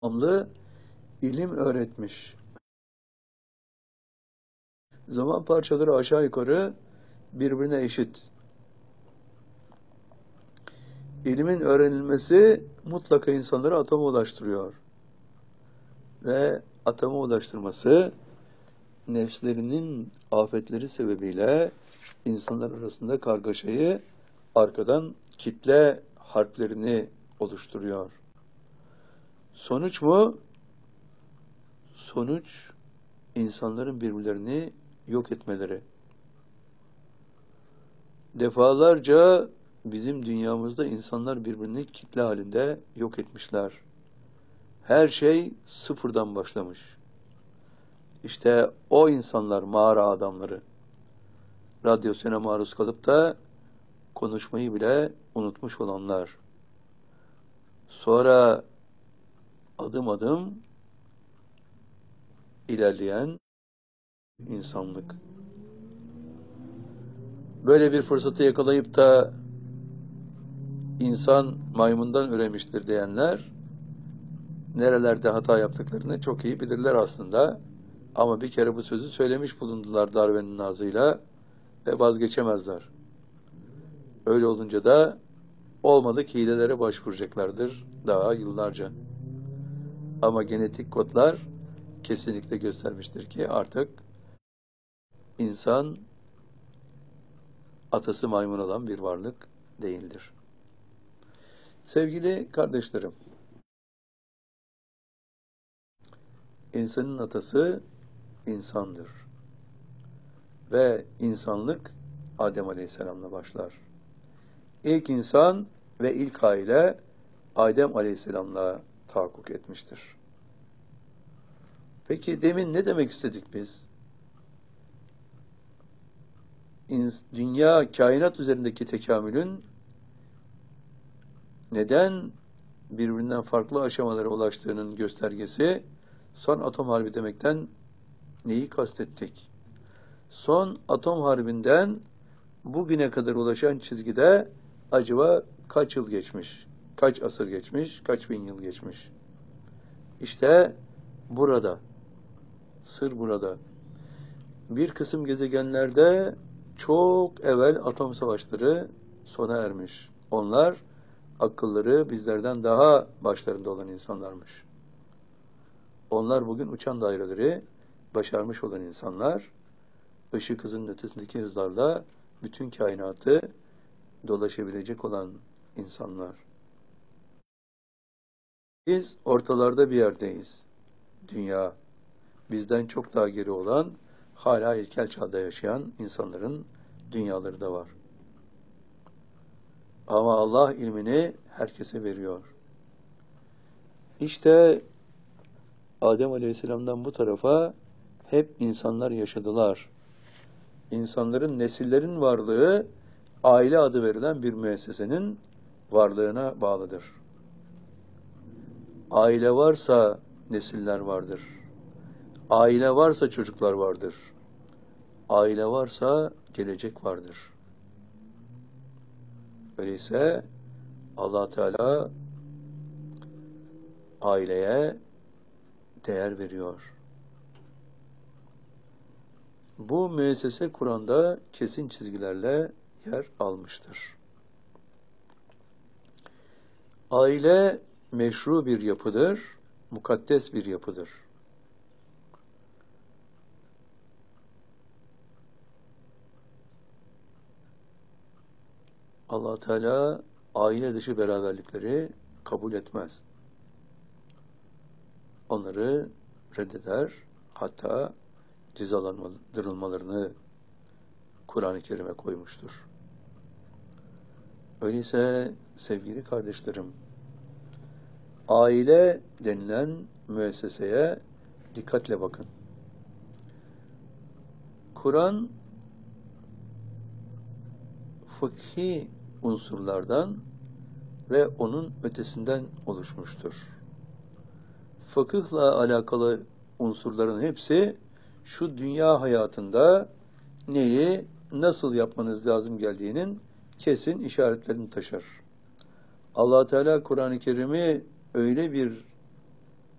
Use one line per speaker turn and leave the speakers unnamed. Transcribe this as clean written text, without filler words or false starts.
tamamlı ilim öğretmiş. Zaman parçaları aşağı yukarı birbirine eşit. İlmin öğrenilmesi mutlaka insanları atoma ulaştırıyor. Ve atoma ulaştırması nefslerinin afetleri sebebiyle insanlar arasında kargaşayı arkadan kitle harplerini oluşturuyor. Sonuç mu? Sonuç insanların birbirlerini yok etmeleri. Defalarca bizim dünyamızda insanlar birbirini kitle halinde yok etmişler. Her şey sıfırdan başlamış. İşte o insanlar mağara adamları. Radyosuna maruz kalıp da konuşmayı bile unutmuş olanlar. Sonra adım adım ilerleyen insanlık. Böyle bir fırsatı yakalayıp da insan maymundan üremiştir diyenler nerelerde hata yaptıklarını çok iyi bilirler aslında. Ama bir kere bu sözü söylemiş bulundular Darwin'in ağzıyla ve vazgeçemezler. Öyle olunca da olmadık hilelere başvuracaklardır daha yıllarca. Ama genetik kodlar kesinlikle göstermiştir ki artık insan atası maymun olan bir varlık değildir. Sevgili kardeşlerim, insanın atası insandır. Ve insanlık Adem Aleyhisselam'la başlar. İlk insan ve ilk aile Adem Aleyhisselam'la tahakkuk etmiştir. Peki demin ne demek istedik biz? Dünya, kainat üzerindeki tekamülün neden birbirinden farklı aşamalara ulaştığının göstergesi son atom harbi demekten neyi kastettik? Son atom harbinden bugüne kadar ulaşan çizgide acaba kaç yıl geçmiş? Kaç asır geçmiş? Kaç bin yıl geçmiş? İşte burada. Sır burada. Bir kısım gezegenlerde çok evvel atom savaşları sona ermiş. Onlar akılları bizlerden daha başlarında olan insanlarmış. Onlar bugün uçan daireleri başarmış olan insanlar, ışık hızının ötesindeki hızlarla bütün kainatı dolaşabilecek olan insanlar. Biz ortalarda bir yerdeyiz. Dünya, bizden çok daha geri olan, hala ilkel çağda yaşayan insanların dünyaları da var. Ama Allah ilmini herkese veriyor. İşte Adem Aleyhisselam'dan bu tarafa hep insanlar yaşadılar. İnsanların, nesillerin varlığı aile adı verilen bir müessesenin varlığına bağlıdır. Aile varsa nesiller vardır. Aile varsa çocuklar vardır. Aile varsa gelecek vardır. Öyleyse Allah Teala aileye değer veriyor. Bu müessese Kur'an'da kesin çizgilerle yer almıştır. Aile meşru bir yapıdır, mukaddes bir yapıdır. Allah Teala aile dışı beraberlikleri kabul etmez. Onları reddeder, hatta cezalandırılmalarını Kur'an-ı Kerim'e koymuştur. Öyleyse sevgili kardeşlerim, aile denilen müesseseye dikkatle bakın. Kur'an fıkhi unsurlardan ve onun ötesinden oluşmuştur. Fıkıhla alakalı unsurların hepsi şu dünya hayatında neyi, nasıl yapmanız lazım geldiğinin kesin işaretlerini taşır. Allah Teala Kur'an-ı Kerim'i öyle bir